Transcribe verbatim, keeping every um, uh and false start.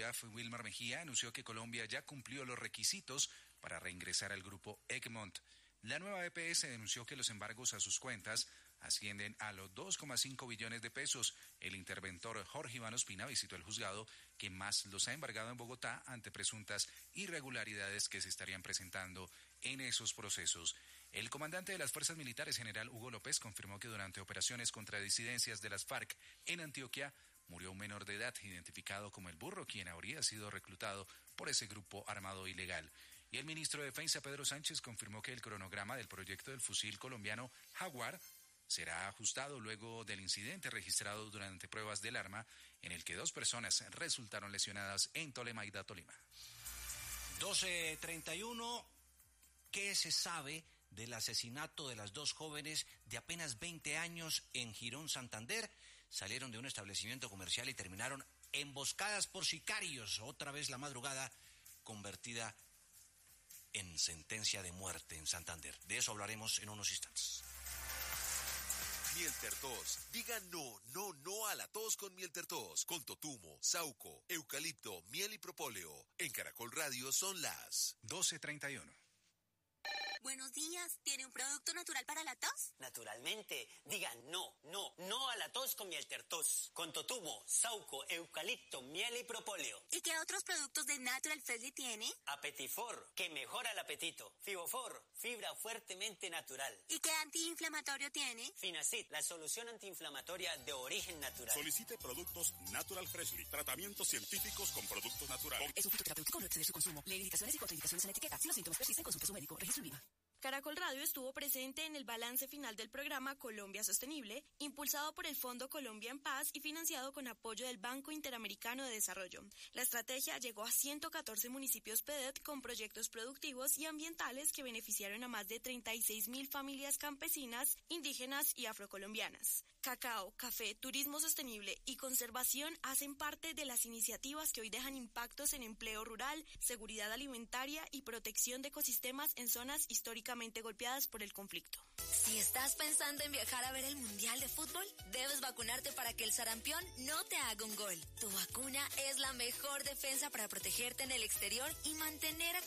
Seguridad, Wilmar Mejía, anunció que Colombia ya cumplió los requisitos para reingresar al grupo Egmont. La nueva E P S denunció que los embargos a sus cuentas ascienden a los dos coma cinco billones de pesos. El interventor Jorge Iván Ospina visitó el juzgado que más los ha embargado en Bogotá ante presuntas irregularidades que se estarían presentando en esos procesos. El comandante de las Fuerzas Militares, general Hugo López, confirmó que durante operaciones contra disidencias de las FARC en Antioquia murió un menor de edad identificado como el Burro, quien habría sido reclutado por ese grupo armado ilegal. Y el ministro de Defensa, Pedro Sánchez, confirmó que el cronograma del proyecto del fusil colombiano Jaguar será ajustado luego del incidente registrado durante pruebas del arma en el que dos personas resultaron lesionadas en Tolemaida, Tolima. doce treinta y uno. ¿Qué se sabe del asesinato de las dos jóvenes de apenas veinte años en Girón, Santander? Salieron de un establecimiento comercial y terminaron emboscadas por sicarios. Otra vez la madrugada convertida en sentencia de muerte en Santander. De eso hablaremos en unos instantes. Mieltertos. Diga no, no, no a la tos con Mieltertos. Con totumo, sauco, eucalipto, miel y propóleo. En Caracol Radio son las doce treinta y uno. Buenos días, ¿tiene un producto natural para la tos? Naturalmente, digan no, no, no a la tos con Mieltertos. Con totumo, sauco, eucalipto, miel y propóleo. ¿Y qué otros productos de Natural Freshly tiene? Apetifor, que mejora el apetito. Fibofor, fibra fuertemente natural. ¿Y qué antiinflamatorio tiene? Finacid, la solución antiinflamatoria de origen natural. Solicite productos Natural Freshly, tratamientos científicos con productos naturales. Es un fitoterapéutico, no excede su consumo. Lee indicaciones y contraindicaciones en la etiqueta. Si los síntomas persisten, consulte a su médico. Registro INVIMA. Caracol Radio estuvo presente en el balance final del programa Colombia Sostenible, impulsado por el Fondo Colombia en Paz y financiado con apoyo del Banco Interamericano de Desarrollo. La estrategia llegó a ciento catorce municipios P E D E T con proyectos productivos y ambientales que beneficiaron a más de treinta y seis mil familias campesinas, indígenas y afrocolombianas. Cacao, café, turismo sostenible y conservación hacen parte de las iniciativas que hoy dejan impactos en empleo rural, seguridad alimentaria y protección de ecosistemas en zonas históricamente golpeadas por el conflicto. Si estás pensando en viajar a ver el Mundial de Fútbol, debes vacunarte para que el sarampión no te haga un gol. Tu vacuna es la mejor defensa para protegerte en el exterior y mantener a